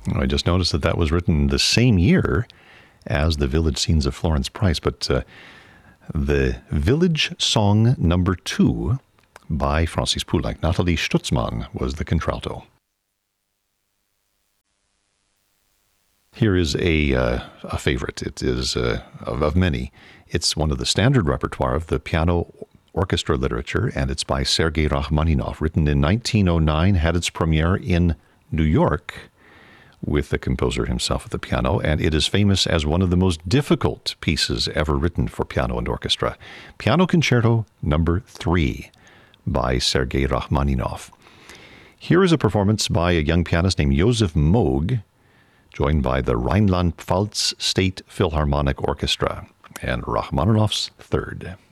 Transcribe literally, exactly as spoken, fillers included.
I just noticed that that was written the same year as the Village Scenes of Florence Price, but uh, the Village Song Number Two by Francis Poulenc. Nathalie Stutzmann was the contralto. Here is a uh, a favorite. It is uh, of, of many. It's one of the standard repertoire of the piano orchestra literature, and it's by Sergei Rachmaninoff, written in nineteen oh nine, had its premiere in New York with the composer himself at the piano, and it is famous as one of the most difficult pieces ever written for piano and orchestra. Piano Concerto Number Three by Sergei Rachmaninoff. Here is a performance by a young pianist named Josef Moog, joined by the Rhineland-Pfalz State Philharmonic Orchestra, and Rachmaninoff's Third.